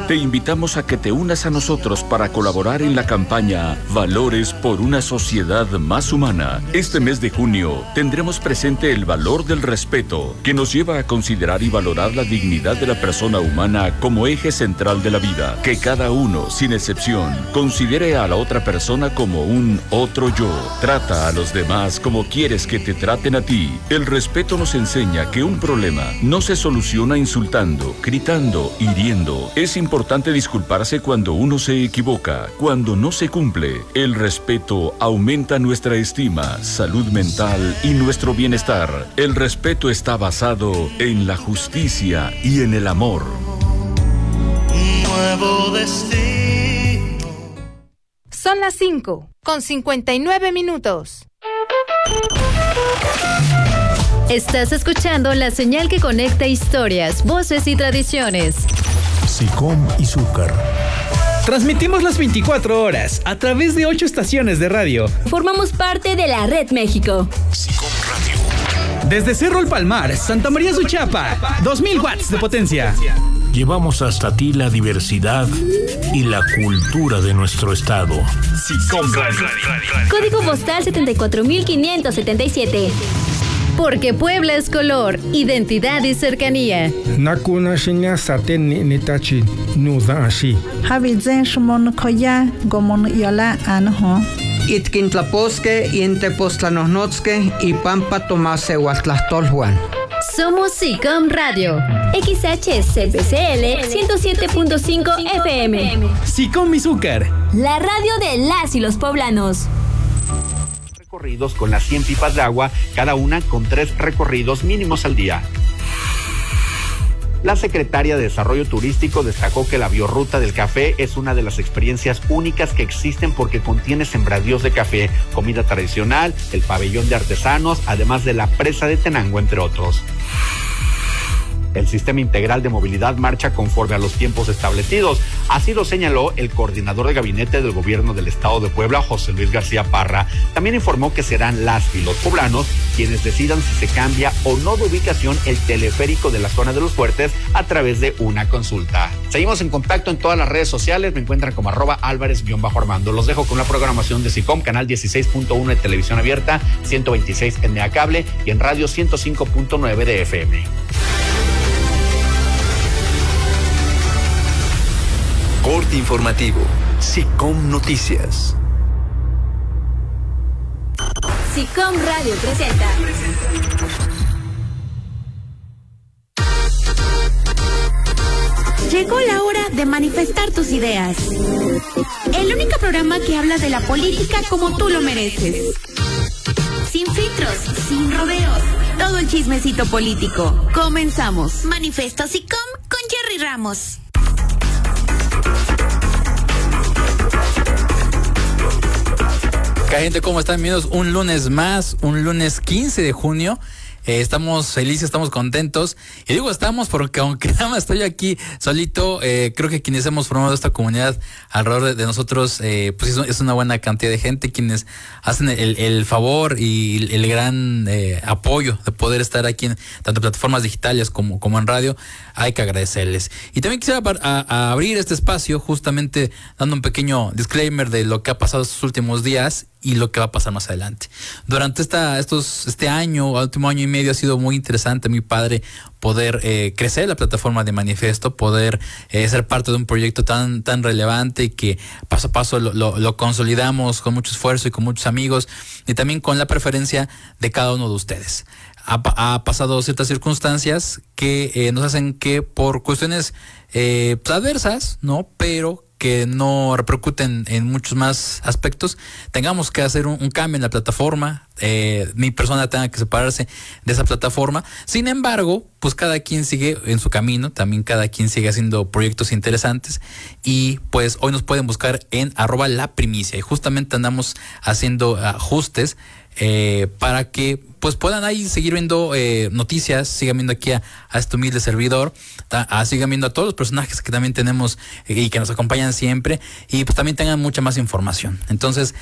Te invitamos a que te unas a nosotros para colaborar en la campaña Valores por una sociedad más humana. Este mes de junio tendremos presente el valor del respeto, que nos lleva a considerar y valorar la dignidad de la persona humana como eje central de la vida. Que cada uno, sin excepción, considere a la otra persona como un otro yo. Trata a los demás como quieres que te traten a ti. El respeto nos enseña que un problema no se soluciona insultando, gritando, hiriendo. Es importante disculparse cuando uno se equivoca, cuando no se cumple. El respeto aumenta nuestra estima, salud mental y nuestro bienestar. El respeto está basado en la justicia y en el amor. Nuevo destino. Son las 5:59. Estás escuchando la señal que conecta historias, voces y tradiciones. SICOM Izúcar. Transmitimos las 24 horas a través de 8 estaciones de radio. Formamos parte de la Red México. SICOM Radio. Desde Cerro El Palmar, Santa María Suchapa, 2000 watts de potencia. Llevamos hasta ti la diversidad y la cultura de nuestro estado. SICOM Radio. Código postal 74577. Porque Puebla es color, identidad y cercanía. Nakuna shinya saten netachi nuda ashi. Habizen shmon koya gomon yola anho. Itkintlaposque, Intepostlanosnotzque y Pampa Tomase Huatlastolhuan. Somos SICOM Radio. XHCPCL 107.5 FM. SICOM Izúcar. La radio de las y los poblanos. Recorridos con las 100 pipas de agua, cada una con 3 recorridos mínimos al día. La secretaria de Desarrollo Turístico destacó que la biorruta del café es una de las experiencias únicas que existen porque contiene sembradíos de café, comida tradicional, el pabellón de artesanos, además de la presa de Tenango, entre otros. El sistema integral de movilidad marcha conforme a los tiempos establecidos. Así lo señaló el coordinador de gabinete del gobierno del estado de Puebla, José Luis García Parra. También informó que serán las y los poblanos quienes decidan si se cambia o no de ubicación el teleférico de la zona de Los Fuertes a través de una consulta. Seguimos en contacto en todas las redes sociales. Me encuentran como @Álvarez_Armando. Los dejo con la programación de SICOM, canal 16.1 de televisión abierta, 126 en DEA Cable y en radio 105.9 de FM. Corte informativo. SICOM Noticias. SICOM Radio presenta. Llegó la hora de manifestar tus ideas. El único programa que habla de la política como tú lo mereces. Sin filtros, sin rodeos. Todo el chismecito político. Comenzamos. Manifiesto SICOM con Jerry Ramos. Gente, ¿cómo están? Bienvenidos un lunes más, un lunes 15 de junio. Estamos felices, estamos contentos. Y digo estamos porque aunque nada más estoy aquí solito, creo que quienes hemos formado esta comunidad alrededor de nosotros, pues es una buena cantidad de gente quienes hacen el favor y el gran apoyo de poder estar aquí en tanto plataformas digitales como en radio. Hay que agradecerles. Y también quisiera a abrir este espacio justamente dando un pequeño disclaimer de lo que ha pasado estos últimos días y lo que va a pasar más adelante. Durante este año, último año y medio, ha sido muy interesante, muy padre poder crecer la plataforma de Manifiesto, poder ser parte de un proyecto tan relevante y que paso a paso lo consolidamos con mucho esfuerzo y con muchos amigos y también con la preferencia de cada uno de ustedes. Ha pasado ciertas circunstancias que nos hacen que por cuestiones adversas, ¿no? Pero que no repercuten en muchos más aspectos, tengamos que hacer un cambio en la plataforma, mi persona tenga que separarse de esa plataforma. Sin embargo, pues cada quien sigue en su camino, también cada quien sigue haciendo proyectos interesantes y pues hoy nos pueden buscar en @laprimicia y justamente andamos haciendo ajustes para que pues puedan ahí seguir viendo noticias, sigan viendo aquí a este humilde servidor, sigan viendo a todos los personajes que también tenemos y que nos acompañan siempre y pues también tengan mucha más información. Entonces